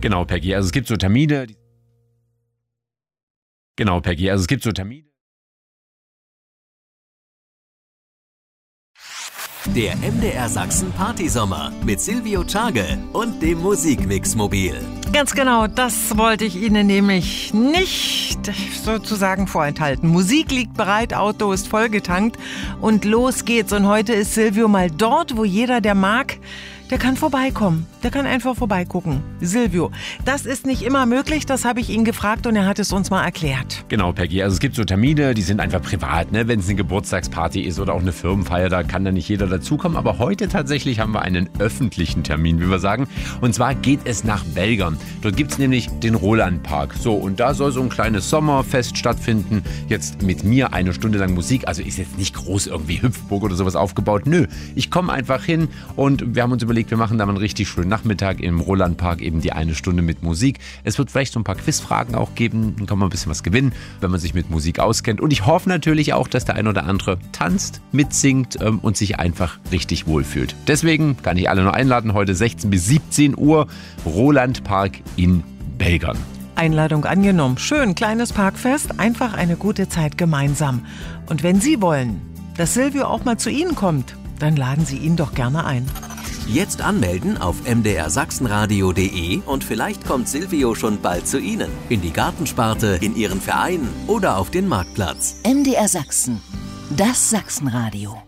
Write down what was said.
Genau, Peggy. Also es gibt so Termine. Genau, Peggy. Also es gibt so Termine. Der MDR Sachsen Partysommer mit Silvio Tschage und dem Musikmix-Mobil. Ganz genau, das wollte ich Ihnen nämlich nicht sozusagen vorenthalten. Musik liegt bereit, Auto ist vollgetankt und los geht's. Und heute ist Silvio mal dort, wo jeder, der mag, der kann vorbeikommen. Der kann einfach vorbeigucken. Silvio, das ist nicht immer möglich, das habe ich ihn gefragt und er hat es uns mal erklärt. Genau, Peggy. Also es gibt so Termine, die sind einfach privat, ne? Wenn es eine Geburtstagsparty ist oder auch eine Firmenfeier, da kann da nicht jeder dazukommen. Aber heute tatsächlich haben wir einen öffentlichen Termin, wie wir sagen. Und zwar geht es nach Belgern. Dort gibt es nämlich den Roland-Park. So, und da soll so ein kleines Sommerfest stattfinden. Jetzt mit mir 1 Stunde lang Musik. Also ist jetzt nicht groß irgendwie Hüpfburg oder sowas aufgebaut. Nö, ich komme einfach hin und wir haben uns überlegt, wir machen da mal einen richtig schönen Nachmittag im Roland-Park, eben die 1 Stunde mit Musik. Es wird vielleicht so ein paar Quizfragen auch geben, dann kann man ein bisschen was gewinnen, wenn man sich mit Musik auskennt. Und ich hoffe natürlich auch, dass der ein oder andere tanzt, mitsingt und sich einfach richtig wohlfühlt. Deswegen kann ich alle nur einladen, heute 16 bis 17 Uhr, Roland-Park in Belgern. Einladung angenommen. Schön, kleines Parkfest, einfach eine gute Zeit gemeinsam. Und wenn Sie wollen, dass Silvio auch mal zu Ihnen kommt, dann laden Sie ihn doch gerne ein. Jetzt anmelden auf mdrsachsenradio.de und vielleicht kommt Silvio schon bald zu Ihnen. In die Gartensparte, in Ihren Verein oder auf den Marktplatz. MDR Sachsen, das Sachsenradio.